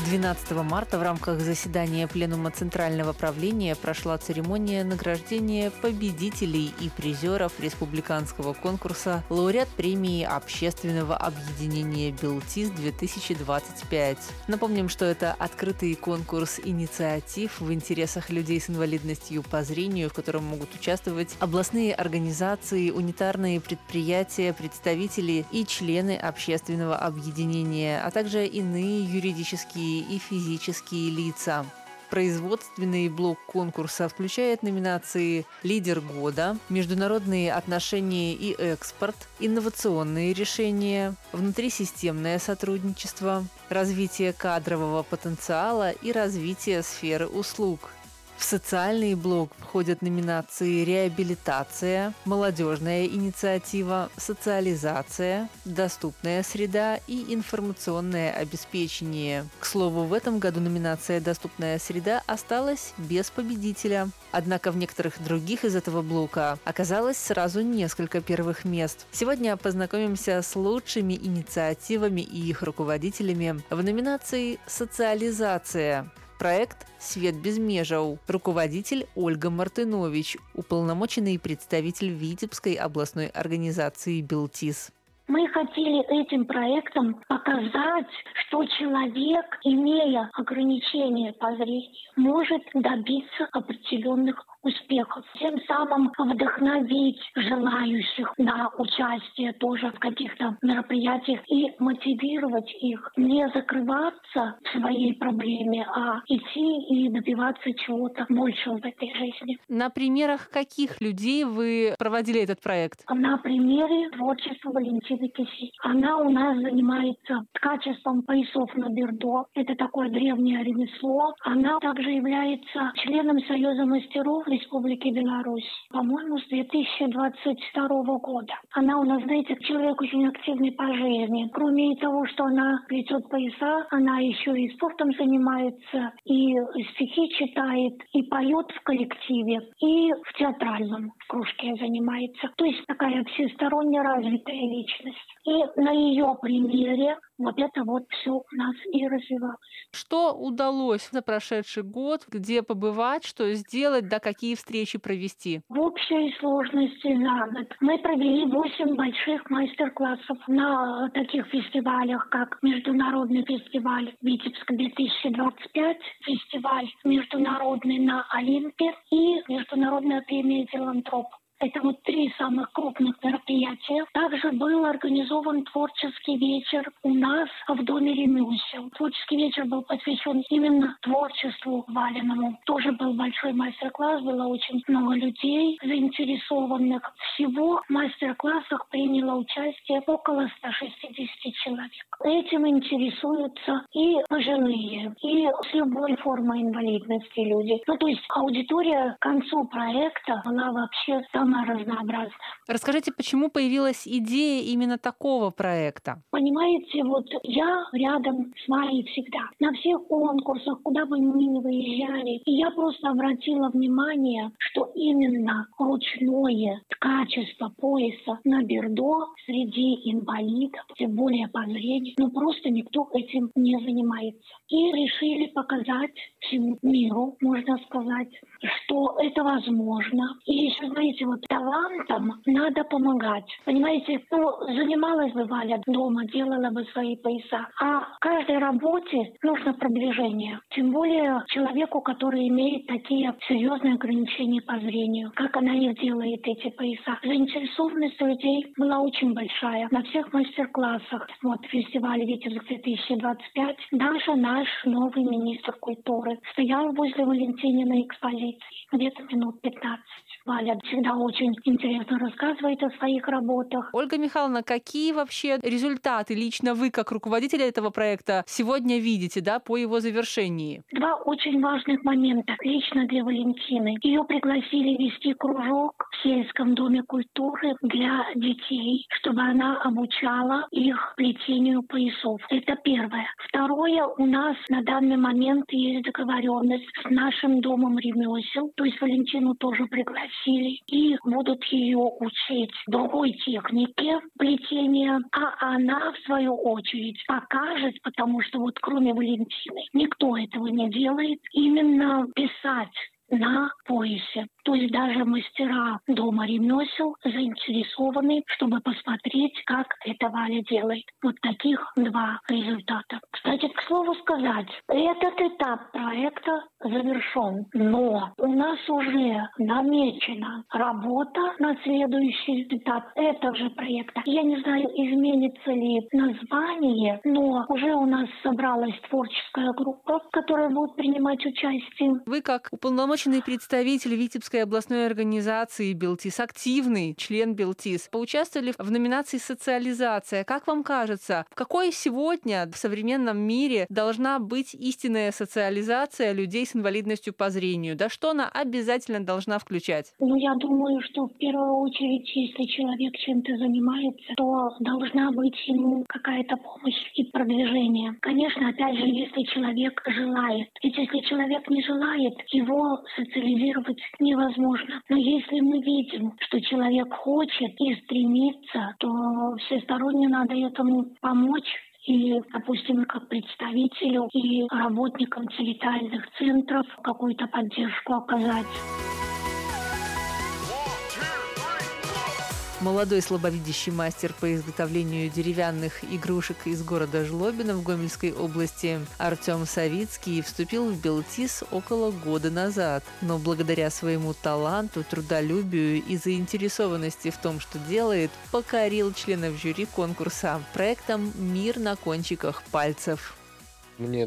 12 марта в рамках заседания Пленума Центрального правления прошла церемония награждения победителей и призеров республиканского конкурса «Лауреат премии Общественного объединения «Белтис-2025». Напомним, что это открытый конкурс инициатив в интересах людей с инвалидностью по зрению, в котором могут участвовать областные организации, унитарные предприятия, представители и члены общественного объединения, а также иные юридические и физические лица. Производственный блок конкурса включает номинации «Лидер года», «Международные отношения и экспорт», «Инновационные решения», «Внутрисистемное сотрудничество», «Развитие кадрового потенциала» и «Развитие сферы услуг». В социальный блок входят номинации «Реабилитация», «Молодежная инициатива», «Социализация», «Доступная среда» и «Информационное обеспечение». К слову, в этом году номинация «Доступная среда» осталась без победителя. Однако в некоторых других из этого блока оказалось сразу несколько первых мест. Сегодня познакомимся с лучшими инициативами и их руководителями в номинации «Социализация». Проект «Свет без межаў». Руководитель Ольга Мартынович, уполномоченный представитель Витебской областной организации «Белтис». Мы хотели этим проектом показать, что человек, имея ограничения по зрению, может добиться определенных успехов. Тем самым вдохновить желающих на участие тоже в каких-то мероприятиях и мотивировать их не закрываться в своей проблеме, а идти и добиваться чего-то большего в этой жизни. На примерах каких людей вы проводили этот проект? На примере творчества Валентины Киси. Она у нас занимается ткачеством поясов на бердо. Это такое древнее ремесло. Она также является членом Союза мастеров Республики Беларусь, по-моему, с 2022 года. Она у нас, знаете, человек очень активный по жизни. Кроме того, что она плетет пояса, она еще и спортом занимается, и стихи читает, и поет в коллективе, и в театральном кружке занимается. То есть такая всесторонне развитая личность. И на ее примере вот это вот все у нас и развивалось. Что удалось за прошедший год, где побывать, что сделать, да какие встречи провести? В общей сложности за год мы провели 8 больших мастер-классов на таких фестивалях, как Международный фестиваль Витебск-2025, фестиваль международный на Олимпе и Международная премия «Филантроп». Это вот 3 самых крупных мероприятия. Также был организован творческий вечер у нас в доме ремесел. Творческий вечер был посвящен именно творчеству Валиному. Тоже был большой мастер-класс, было очень много людей заинтересованных. Всего в мастер-классах приняло участие около 160 человек. Этим интересуются и пожилые, и с любой формой инвалидности люди. То есть аудитория к концу проекта была вообще самая разнообразная. Расскажите, почему появилась идея именно такого проекта? Понимаете, вот я рядом с вами всегда. На всех конкурсах, куда бы мы ни выезжали. И я просто обратила внимание, что именно ручное ткачество пояса на бердо среди инвалидов, тем более по зрению, просто никто этим не занимается. И решили показать всему миру, можно сказать, что это возможно. И еще, знаете, вот талантам надо помогать. Понимаете, занималась бы Валя дома, делала бы свои пояса. А каждой работе нужно продвижение. Тем более человеку, который имеет такие серьезные ограничения по зрению. Как она их делает, эти пояса. Заинтересованность людей была очень большая. На всех мастер-классах. Вот фестиваль Витебск-2025. Даже наш новый министр культуры стоял возле Валентининой экспозиции. Где-то минут 15. Валя всегда очень интересно рассказывает о своих работах. Ольга Михайловна, какие вообще результаты лично вы, как руководитель этого проекта, сегодня видите, по его завершении? 2 очень важных момента лично для Валентины. Ее пригласили вести кружок в сельском доме культуры для детей, чтобы она обучала их плетению поясов. Это первое. Второе, у нас на данный момент есть договоренность с нашим домом ремесел, то есть Валентину тоже пригласили. И и будут ее учить другой технике плетения, а она, в свою очередь, покажет, потому что вот кроме Валентины никто этого не делает, именно писать на поясе. То есть даже мастера дома ремесел заинтересованы, чтобы посмотреть, как это Валя делает. Вот таких два результата. Кстати, к слову сказать, этот этап проекта завершен, но у нас уже намечена работа на следующий этап этого же проекта. Я не знаю, изменится ли название, но уже у нас собралась творческая группа, которая будет принимать участие. Вы, как уполномоченный представитель Витебской областной организации «Белтис», активный член «Белтис», поучаствовали в номинации «Социализация». Как вам кажется, в какой сегодня в современном мире должна быть истинная социализация людей с инвалидностью по зрению? Да что она обязательно должна включать? Я думаю, что в первую очередь, если человек чем-то занимается, то должна быть ему какая-то помощь и продвижение. Конечно, опять же, если человек желает. Ведь если человек не желает, его социализировать невозможно. Но если мы видим, что человек хочет и стремится, то всесторонне надо этому помочь. И, допустим, как представителю и работникам территориальных центров какую-то поддержку оказать. Молодой слабовидящий мастер по изготовлению деревянных игрушек из города Жлобино в Гомельской области Артем Савицкий вступил в «Белтис» около года назад. Но благодаря своему таланту, трудолюбию и заинтересованности в том, что делает, покорил членов жюри конкурса проектом «Мир на кончиках пальцев». Мне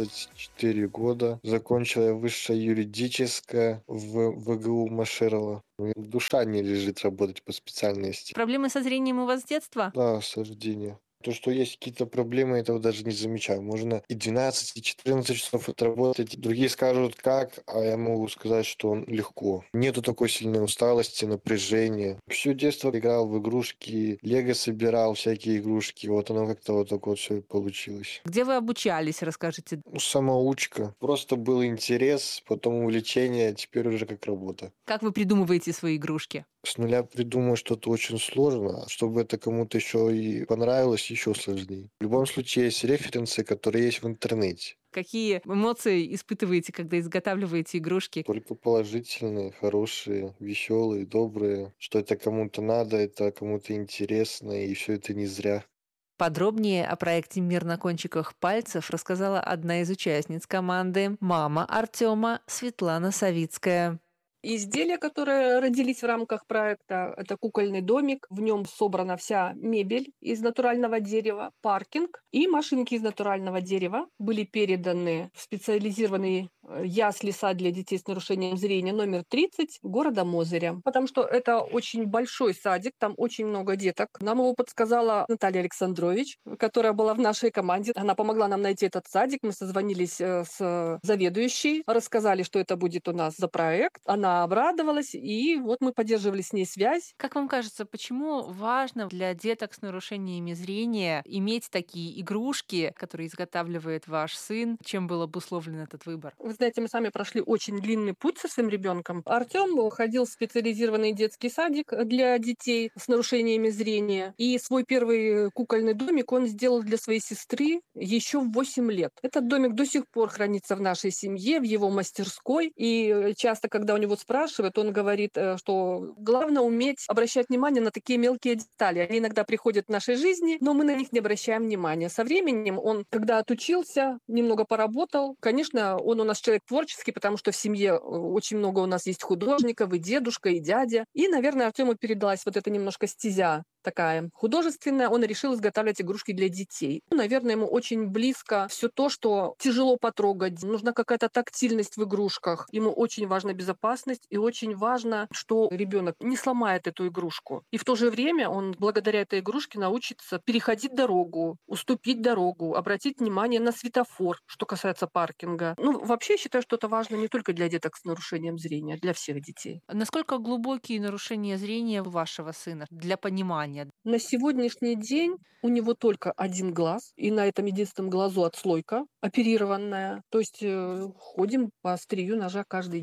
24 года. Закончил я высшее юридическое в ВГУ Машерова. Душа не лежит работать по специальности. Проблемы со зрением у вас с детства? Да, с рождения. То, что есть какие-то проблемы, этого даже не замечаю. Можно и 12, и 14 часов отработать. Другие скажут, как, а я могу сказать, что легко. Нету такой сильной усталости, напряжения. Всё детство играл в игрушки, лего собирал, всякие игрушки. Вот оно как-то вот так вот все и получилось. Где вы обучались, расскажите? Самоучка. Просто был интерес, потом увлечение, теперь уже как работа. Как вы придумываете свои игрушки? С нуля придумать что-то очень сложно, а чтобы это кому-то еще и понравилось, еще сложнее. В любом случае есть референсы, которые есть в интернете. Какие эмоции испытываете, когда изготавливаете игрушки? Только положительные, хорошие, веселые, добрые. Что это кому-то надо, это кому-то интересно, и все это не зря. Подробнее о проекте «Мир на кончиках пальцев» рассказала одна из участниц команды, мама Артема Светлана Савицкая. Изделия, которые родились в рамках проекта, это кукольный домик. В нем собрана вся мебель из натурального дерева, паркинг и машинки из натурального дерева. Были переданы в специализированный ясли-сад для детей с нарушением зрения номер 30 города Мозыря. Потому что это очень большой садик, там очень много деток. Нам его подсказала Наталья Александрович, которая была в нашей команде. Она помогла нам найти этот садик. Мы созвонились с заведующей, рассказали, что это будет у нас за проект. Она обрадовалась, и вот мы поддерживали с ней связь. Как вам кажется, почему важно для деток с нарушениями зрения иметь такие игрушки, которые изготавливает ваш сын? Чем был обусловлен этот выбор? Вы знаете, мы сами прошли очень длинный путь со своим ребенком. Артем ходил в специализированный детский садик для детей с нарушениями зрения. И свой первый кукольный домик он сделал для своей сестры еще в 8 лет. Этот домик до сих пор хранится в нашей семье, в его мастерской. И часто, когда у него спрашивают, он говорит, что главное уметь обращать внимание на такие мелкие детали. Они иногда приходят в нашей жизни, но мы на них не обращаем внимания. Со временем он, когда отучился, немного поработал, конечно, он у нас человек творческий, потому что в семье очень много у нас есть художников, и дедушка, и дядя. И, наверное, Артему передалась вот эта немножко стезя такая художественная, он решил изготавливать игрушки для детей. Наверное, ему очень близко все то, что тяжело потрогать. Нужна какая-то тактильность в игрушках. Ему очень важна безопасность и очень важно, что ребенок не сломает эту игрушку. И в то же время он благодаря этой игрушке научится переходить дорогу, уступить дорогу, обратить внимание на светофор, что касается паркинга. Вообще, я считаю, что это важно не только для деток с нарушением зрения, для всех детей. Насколько глубокие нарушения зрения у вашего сына для понимания? На сегодняшний день у него только один глаз, и на этом единственном глазу отслойка оперированная. То есть ходим по острию ножа каждый день.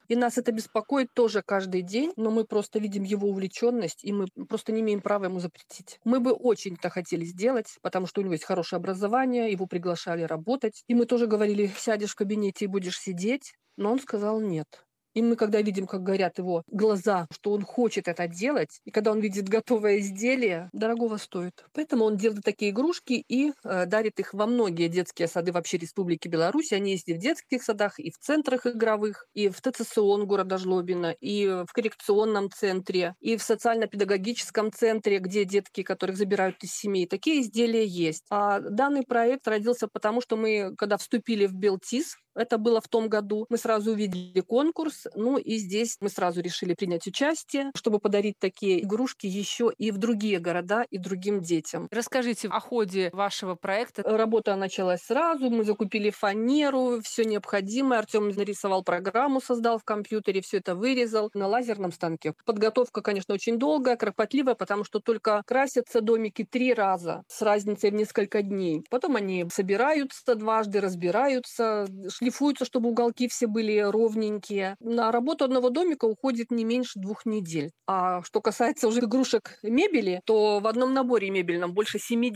И нас это беспокоит тоже каждый день, но мы просто видим его увлеченность, и мы просто не имеем права ему запретить. Мы бы очень-то хотели сделать, потому что у него есть хорошее образование, его приглашали работать. И мы тоже говорили, сядешь в кабинете и будешь сидеть, но он сказал нет. И мы, когда видим, как горят его глаза, что он хочет это делать, и когда он видит готовое изделие, дорогого стоит. Поэтому он делает такие игрушки и дарит их во многие детские сады вообще Республики Беларусь. Они есть и в детских садах, и в центрах игровых, и в ТЦСОН города Жлобина, и в коррекционном центре, и в социально-педагогическом центре, где детки, которых забирают из семей. Такие изделия есть. А данный проект родился потому, что мы, когда вступили в Белтис, это было в том году. Мы сразу увидели конкурс, и здесь мы сразу решили принять участие, чтобы подарить такие игрушки еще и в другие города и другим детям. Расскажите о ходе вашего проекта. Работа началась сразу, мы закупили фанеру, все необходимое. Артем нарисовал программу, создал в компьютере, все это вырезал на лазерном станке. Подготовка, конечно, очень долгая, кропотливая, потому что только красятся домики 3 раза с разницей в несколько дней. Потом они собираются дважды, разбираются, шлифуются, чтобы уголки все были ровненькие. На работу одного домика уходит не меньше 2 недель. А что касается уже игрушек мебели, то в одном наборе мебельном больше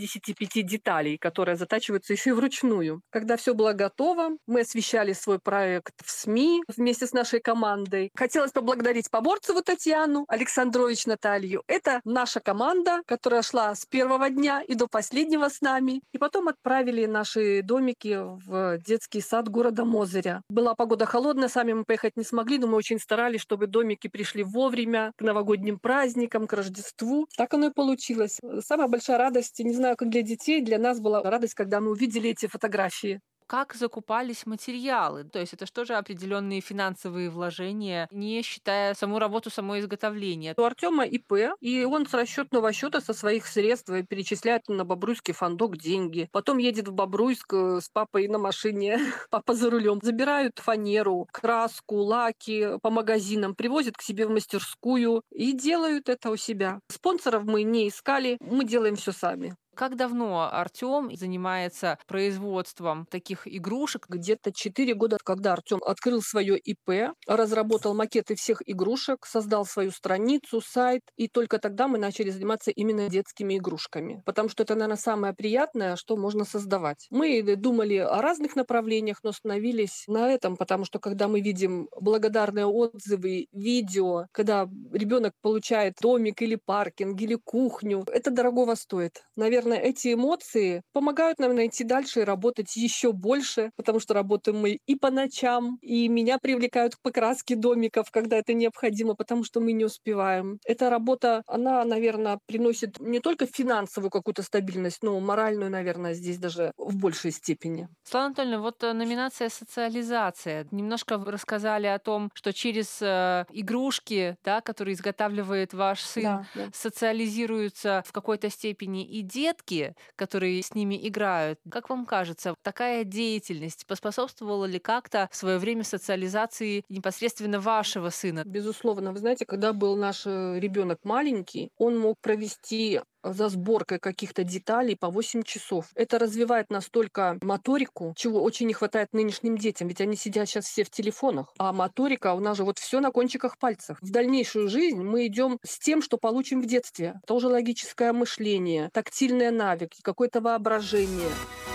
75 деталей, которые затачиваются еще и вручную. Когда все было готово, мы освещали свой проект в СМИ вместе с нашей командой. Хотелось поблагодарить Поборцеву Татьяну, Александрович Наталью. Это наша команда, которая шла с первого дня и до последнего с нами. И потом отправили наши домики в детский сад города Мозыря. Была погода холодная, сами мы поехать не смогли, но мы очень старались, чтобы домики пришли вовремя к новогодним праздникам, к Рождеству. Так оно и получилось. Самая большая радость, не знаю, как для детей, для нас была радость, когда мы увидели эти фотографии. Как закупались материалы? То есть это что же определенные финансовые вложения, не считая саму работу, само изготовление? У Артема ИП, и он с расчетного счета со своих средств перечисляет на Бобруйский фондок деньги. Потом едет в Бобруйск с папой на машине, папа за рулем. Забирают фанеру, краску, лаки по магазинам, привозят к себе в мастерскую и делают это у себя. Спонсоров мы не искали, мы делаем все сами. Как давно Артём занимается производством таких игрушек? Где-то 4 года, когда Артём открыл свое ИП, разработал макеты всех игрушек, создал свою страницу, сайт, и только тогда мы начали заниматься именно детскими игрушками. Потому что это, наверное, самое приятное, что можно создавать. Мы думали о разных направлениях, но остановились на этом, потому что когда мы видим благодарные отзывы, видео, когда ребенок получает домик или паркинг, или кухню, это дорогого стоит. Наверное, эти эмоции помогают нам идти дальше и работать еще больше, потому что работаем мы и по ночам, и меня привлекают к покраске домиков, когда это необходимо, потому что мы не успеваем. Эта работа, она, наверное, приносит не только финансовую какую-то стабильность, но моральную, наверное, здесь даже в большей степени. Светлана Анатольевна, вот номинация «Социализация». Немножко рассказали о том, что через игрушки, да, которые изготавливает ваш сын, Да. социализируются в какой-то степени и детки, которые с ними играют. Как вам кажется, такая деятельность поспособствовала ли как-то в свое время социализации непосредственно вашего сына? Безусловно. Вы знаете, когда был наш ребенок маленький, он мог провести за сборкой каких-то деталей по 8 часов. Это развивает настолько моторику, чего очень не хватает нынешним детям, ведь они сидят сейчас все в телефонах. А моторика у нас же вот все на кончиках пальцев. В дальнейшую жизнь мы идем с тем, что получим в детстве. Тоже логическое мышление, тактильные навыки, какое-то воображение.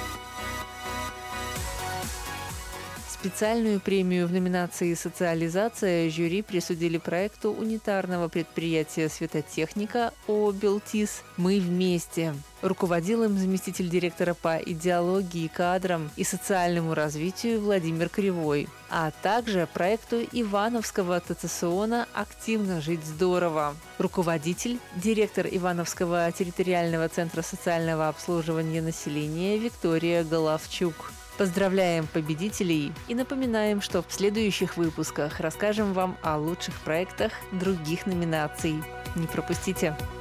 Специальную премию в номинации «Социализация» жюри присудили проекту унитарного предприятия «Светотехника» ООО «Белтис» «Мы вместе». Руководил им заместитель директора по идеологии, кадрам и социальному развитию Владимир Кривой, а также проекту Ивановского ТЦСОНа «Активно жить здорово». Руководитель, директор Ивановского территориального центра социального обслуживания населения Виктория Головчук. Поздравляем победителей и напоминаем, что в следующих выпусках расскажем вам о лучших проектах других номинаций. Не пропустите!